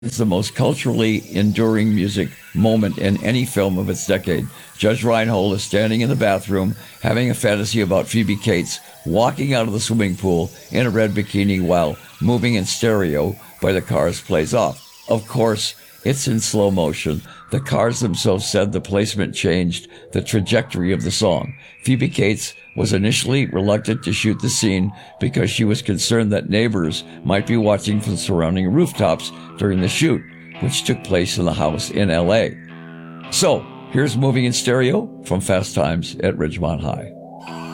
It's the most culturally enduring music moment in any film of its decade. Judge Reinhold is standing in the bathroom having a fantasy about Phoebe Cates walking out of the swimming pool in a red bikini while Moving in Stereo by the Cars plays off. Of course, it's in slow motion. The Cars themselves said the placement changed the trajectory of the song. Phoebe Cates was initially reluctant to shoot the scene because she was concerned that neighbors might be watching from surrounding rooftops during the shoot, which took place in the house in L.A. So, here's Moving in Stereo from Fast Times at Ridgemont High.